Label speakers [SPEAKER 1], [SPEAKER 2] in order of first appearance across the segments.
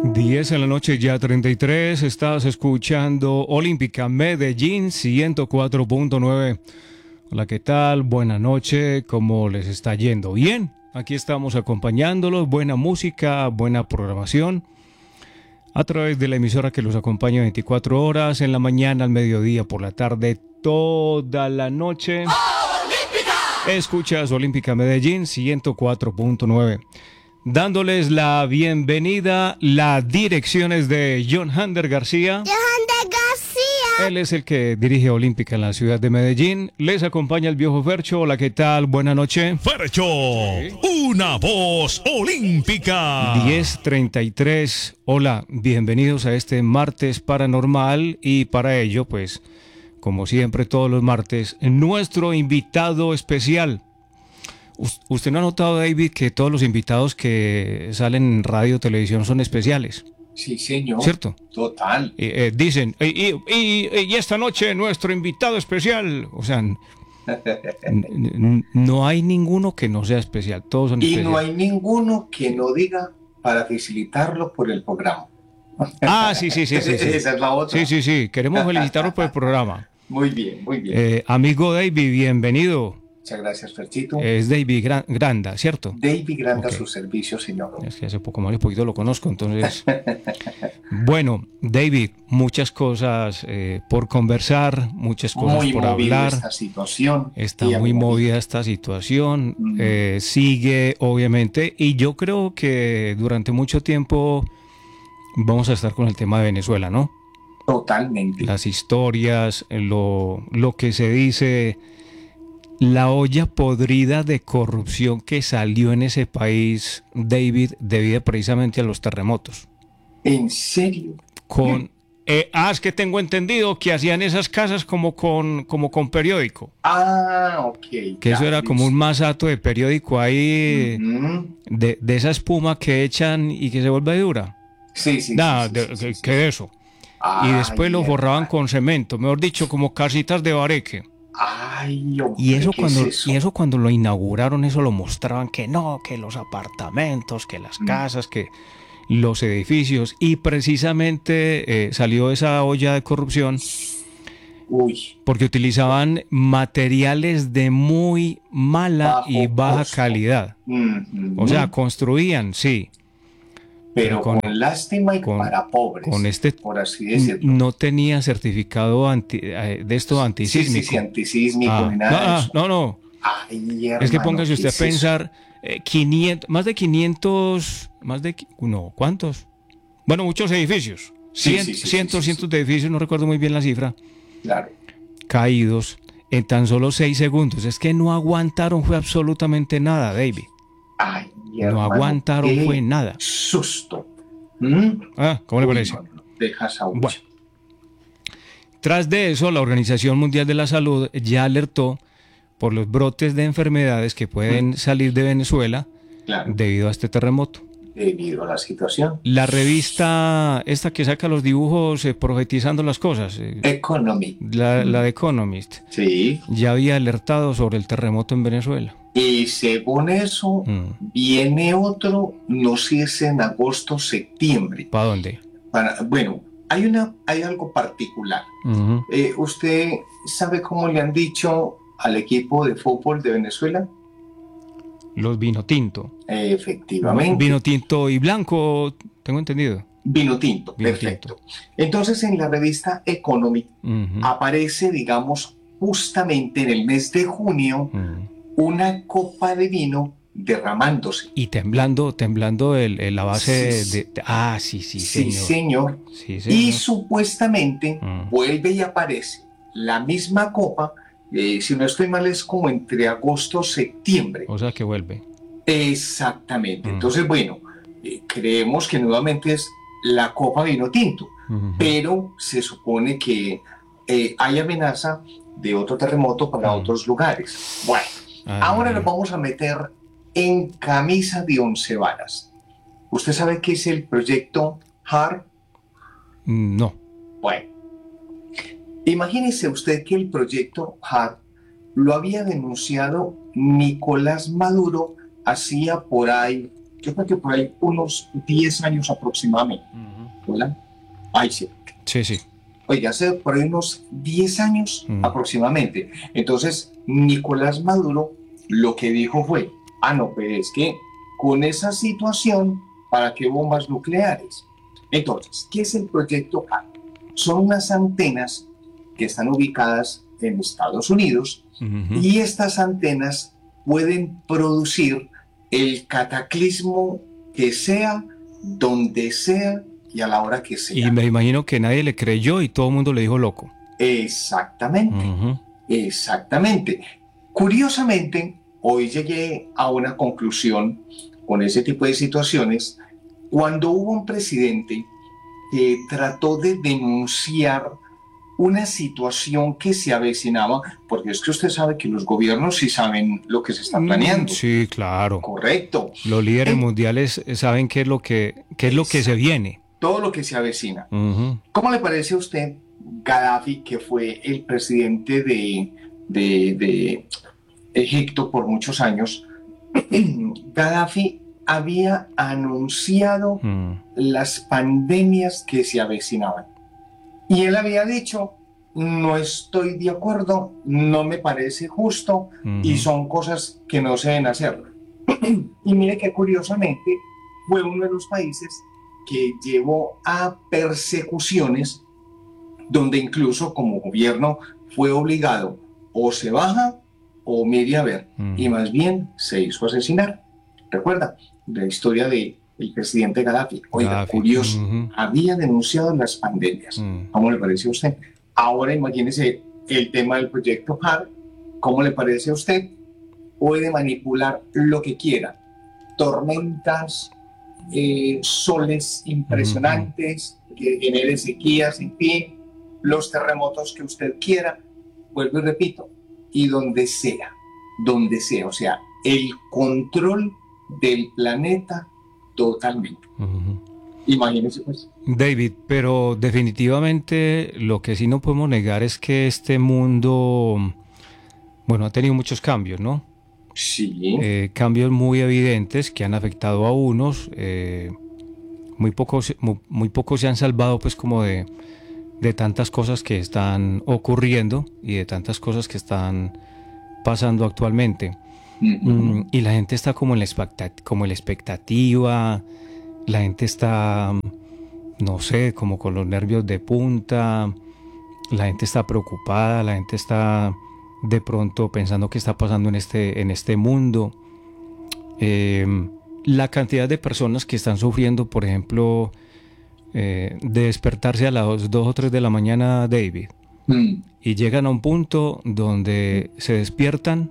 [SPEAKER 1] 10 en la noche, ya 33. Estás escuchando Olímpica Medellín 104.9. Hola, ¿qué tal? Buenas noches. ¿Cómo les está yendo? Bien, aquí estamos acompañándolos. Buena música, buena programación. A través de la emisora que los acompaña 24 horas, en la mañana, al mediodía, por la tarde, toda la noche. ¡Olímpica! Escuchas Olímpica Medellín 104.9. Dándoles la bienvenida, las direcciones de John Hander García. Él es el que dirige Olímpica en la ciudad de Medellín. Les acompaña el viejo Fercho. Hola, ¿qué tal? Buenas noches.
[SPEAKER 2] Fercho, una voz olímpica.
[SPEAKER 1] 10:33. Hola, bienvenidos a este martes paranormal. Y para ello, pues, como siempre, todos los martes, nuestro invitado especial. ¿Usted no ha notado, David, que todos los invitados que salen en radio o televisión son especiales?
[SPEAKER 3] Sí, señor.
[SPEAKER 1] ¿Cierto?
[SPEAKER 3] Total.
[SPEAKER 1] Dicen, y esta noche nuestro invitado especial. O sea, no hay ninguno que no sea especial. Todos son especiales.
[SPEAKER 3] Y no hay ninguno que no diga para felicitarlo por el programa.
[SPEAKER 1] Ah, sí.
[SPEAKER 3] Esa es la otra.
[SPEAKER 1] Sí. Queremos felicitarlos por el programa.
[SPEAKER 3] Muy bien, muy bien.
[SPEAKER 1] Amigo David, bienvenido.
[SPEAKER 3] Muchas gracias, Ferchito.
[SPEAKER 1] Es David Granda, ¿cierto?
[SPEAKER 3] David Granda,
[SPEAKER 1] Okay.
[SPEAKER 3] Su servicio, señor.
[SPEAKER 1] Es que hace poco más de poquito lo conozco, entonces. Bueno, David, muchas cosas por conversar, muchas cosas
[SPEAKER 3] muy
[SPEAKER 1] por
[SPEAKER 3] movida
[SPEAKER 1] hablar.
[SPEAKER 3] esta situación.
[SPEAKER 1] Está muy movida esta situación. Sigue, obviamente, y yo creo que durante mucho tiempo vamos a estar con el tema de Venezuela, ¿no?
[SPEAKER 3] Totalmente.
[SPEAKER 1] Las historias, lo que se dice. La olla podrida de corrupción que salió en ese país, David, debido precisamente a los terremotos.
[SPEAKER 3] ¿En serio?
[SPEAKER 1] Es que tengo entendido que hacían esas casas como con periódico.
[SPEAKER 3] Ah, ok.
[SPEAKER 1] Que
[SPEAKER 3] ya,
[SPEAKER 1] eso era como un masato de periódico ahí, de esa espuma que echan y que se vuelve dura.
[SPEAKER 3] Sí.
[SPEAKER 1] Nada,
[SPEAKER 3] sí.
[SPEAKER 1] que eso. Y después lo forraban con cemento, mejor dicho, como casitas de bareque.
[SPEAKER 3] Ay, hombre,
[SPEAKER 1] Y eso
[SPEAKER 3] ¿qué es eso?
[SPEAKER 1] cuando lo inauguraron, eso lo mostraban que no, que los apartamentos, que las casas, que los edificios, y precisamente salió esa olla de corrupción.
[SPEAKER 3] Uy.
[SPEAKER 1] Porque utilizaban materiales de muy mala y baja
[SPEAKER 3] costo.
[SPEAKER 1] calidad. O sea, construían, sí.
[SPEAKER 3] Pero con lástima y para pobres,
[SPEAKER 1] con este
[SPEAKER 3] por así decirlo.
[SPEAKER 1] no tenía certificado de esto antisísmico.
[SPEAKER 3] Sí, antisísmico ni nada de eso.
[SPEAKER 1] No.
[SPEAKER 3] Ay, hermano,
[SPEAKER 1] es que póngase usted a
[SPEAKER 3] ¿qué es
[SPEAKER 1] pensar, 500, ¿cuántos? Bueno, muchos edificios. Cientos de edificios, no recuerdo muy bien la cifra.
[SPEAKER 3] Claro.
[SPEAKER 1] Caídos en tan solo 6 segundos. Es que no aguantaron, fue absolutamente nada, David.
[SPEAKER 3] Ay,
[SPEAKER 1] no
[SPEAKER 3] hermano,
[SPEAKER 1] aguantaron, fue nada.
[SPEAKER 3] Susto.
[SPEAKER 1] ¿Cómo le parece?
[SPEAKER 3] No, dejas a
[SPEAKER 1] Bueno. Tras de eso, la Organización Mundial de la Salud ya alertó por los brotes de enfermedades que pueden salir de Venezuela debido a este terremoto.
[SPEAKER 3] Debido a la situación.
[SPEAKER 1] La revista esta que saca los dibujos profetizando las cosas,
[SPEAKER 3] Economy.
[SPEAKER 1] la de Economist,
[SPEAKER 3] Sí.
[SPEAKER 1] ya había alertado sobre el terremoto en Venezuela.
[SPEAKER 3] Y según eso, viene otro, no sé si es en agosto, septiembre.
[SPEAKER 1] ¿Para dónde?
[SPEAKER 3] Bueno, hay algo particular. ¿Usted sabe cómo le han dicho al equipo de fútbol de Venezuela?
[SPEAKER 1] Los vino tinto.
[SPEAKER 3] Efectivamente.
[SPEAKER 1] Vino tinto y blanco, tengo entendido.
[SPEAKER 3] Vino tinto, perfecto. Entonces en la revista Economy aparece, digamos, justamente en el mes de junio, una copa de vino derramándose.
[SPEAKER 1] Y temblando la base
[SPEAKER 3] sí.
[SPEAKER 1] Sí,
[SPEAKER 3] señor.
[SPEAKER 1] Sí, señor.
[SPEAKER 3] Y supuestamente vuelve y aparece la misma copa, si no estoy mal es como entre agosto y septiembre.
[SPEAKER 1] O sea que vuelve.
[SPEAKER 3] Exactamente. Entonces, bueno, creemos que nuevamente es la copa vino tinto, pero se supone que hay amenaza de otro terremoto para otros lugares. Bueno, ahora nos vamos a meter en camisa de 11 varas. ¿Usted sabe qué es el proyecto HARP?
[SPEAKER 1] No.
[SPEAKER 3] Bueno, imagínese usted que el proyecto HARP lo había denunciado Nicolás Maduro hacía por ahí yo creo que por ahí unos 10 años aproximadamente. ¿Hola? Ay, sí.
[SPEAKER 1] Sí, sí.
[SPEAKER 3] Oiga, hace por ahí unos 10 años aproximadamente. Entonces, Nicolás Maduro lo que dijo fue, no, pero es que con esa situación, ¿para qué bombas nucleares? Entonces, ¿qué es el proyecto HARP? Son unas antenas que están ubicadas en Estados Unidos y estas antenas pueden producir el cataclismo que sea, donde sea y a la hora que sea.
[SPEAKER 1] Y me imagino que nadie le creyó y todo el mundo le dijo loco.
[SPEAKER 3] Exactamente, exactamente. Curiosamente, hoy llegué a una conclusión con ese tipo de situaciones cuando hubo un presidente que trató de denunciar una situación que se avecinaba, porque es que usted sabe que los gobiernos sí saben lo que se está planeando.
[SPEAKER 1] Sí, claro.
[SPEAKER 3] Correcto.
[SPEAKER 1] Los líderes mundiales saben qué es lo que se viene.
[SPEAKER 3] Todo lo que se avecina. ¿Cómo le parece a usted Gaddafi, que fue el presidente de Egipto por muchos años? Gaddafi había anunciado las pandemias que se avecinaban. Y él había dicho, no estoy de acuerdo, no me parece justo y son cosas que no se deben hacer. Y mire que curiosamente fue uno de los países que llevó a persecuciones donde incluso como gobierno fue obligado o se baja o mire a ver, y más bien se hizo asesinar. ¿Recuerda la historia del presidente Gaddafi? Oiga, curioso, había denunciado las pandemias. ¿Cómo le parece a usted? Ahora imagínese el tema del proyecto HARP. ¿Cómo le parece a usted? Puede manipular lo que quiera. Tormentas, soles impresionantes, que genere sequías, en fin, los terremotos que usted quiera. Vuelvo y repito, y donde sea, o sea, el control del planeta totalmente. Imagínense pues.
[SPEAKER 1] David, pero definitivamente lo que sí no podemos negar es que este mundo, bueno, ha tenido muchos cambios, ¿no?
[SPEAKER 3] Sí.
[SPEAKER 1] Cambios muy evidentes que han afectado a unos, muy pocos se han salvado pues como de tantas cosas que están ocurriendo y de tantas cosas que están pasando actualmente. Y la gente está como en la expectativa, la gente está, no sé, como con los nervios de punta, la gente está preocupada, la gente está de pronto pensando qué está pasando en este mundo. La cantidad de personas que están sufriendo, por ejemplo, de despertarse a las 2 o 3 de la mañana, David, y llegan a un punto donde se despiertan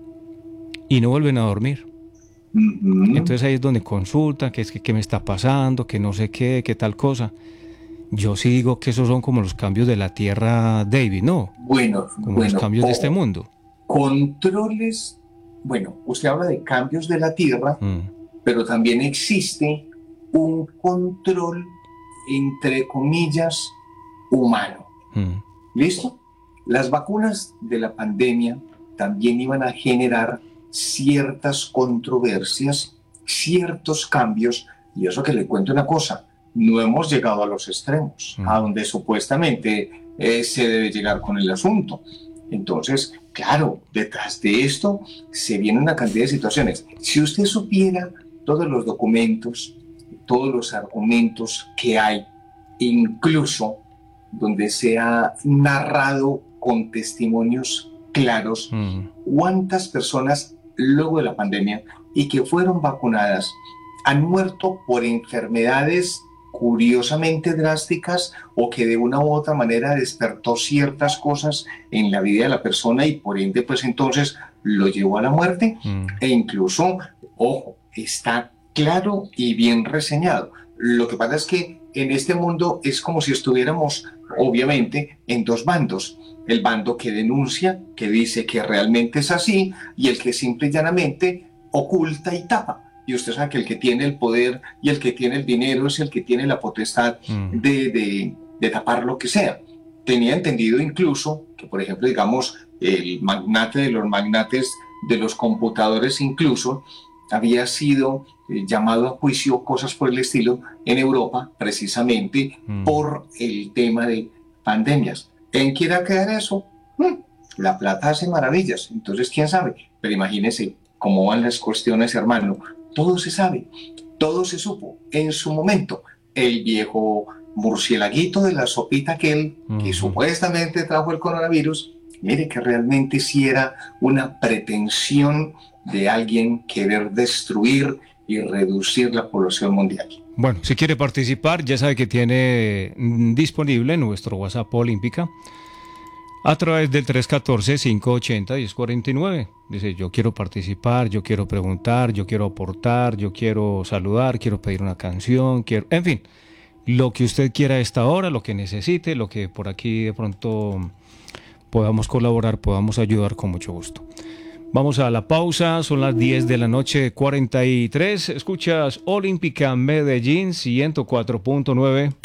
[SPEAKER 1] y no vuelven a dormir. Entonces ahí es donde consultan qué me está pasando, que no sé qué tal cosa. Yo sí digo que esos son como los cambios de la Tierra, David, ¿no?
[SPEAKER 3] Bueno,
[SPEAKER 1] los cambios de este mundo.
[SPEAKER 3] Controles, bueno, usted habla de cambios de la Tierra, pero también existe un control, entre comillas, humano. ¿Listo? Las vacunas de la pandemia también iban a generar ciertas controversias, ciertos cambios, y eso que le cuento una cosa, no hemos llegado a los extremos, a donde supuestamente se debe llegar con el asunto. Entonces, claro, detrás de esto se viene una cantidad de situaciones. Si usted supiera todos los documentos, todos los argumentos que hay, incluso donde se ha narrado con testimonios claros, cuántas personas luego de la pandemia y que fueron vacunadas han muerto por enfermedades curiosamente drásticas o que de una u otra manera despertó ciertas cosas en la vida de la persona y por ende pues entonces lo llevó a la muerte. E incluso, ojo, está claro y bien reseñado. Lo que pasa es que en este mundo es como si estuviéramos obviamente en dos bandos: el bando que denuncia, que dice que realmente es así, y el que simple y llanamente oculta y tapa. Y usted sabe que el que tiene el poder y el que tiene el dinero es el que tiene la potestad de tapar lo que sea. Tenía entendido incluso que, por ejemplo, digamos, el magnate de los magnates de los computadores incluso había sido llamado a juicio, cosas por el estilo, en Europa, precisamente por el tema de pandemias. ¿En qué irá a quedar eso? La plata hace maravillas, entonces quién sabe. Pero imagínese cómo van las cuestiones, hermano. Todo se sabe, todo se supo en su momento. El viejo murcielaguito de la sopita aquel que supuestamente trajo el coronavirus, mire que realmente sí era una pretensión de alguien querer destruir y reducir la población mundial.
[SPEAKER 1] Bueno, si quiere participar, ya sabe que tiene disponible nuestro WhatsApp Olímpica a través del 314-580-1049. Dice, yo quiero participar, yo quiero preguntar, yo quiero aportar, yo quiero saludar, quiero pedir una canción, quiero, en fin, lo que usted quiera a esta hora, lo que necesite, lo que por aquí de pronto podamos colaborar, podamos ayudar, con mucho gusto. Vamos a la pausa, son las 10 de la noche, 43. Escuchas Olímpica Medellín 104.9.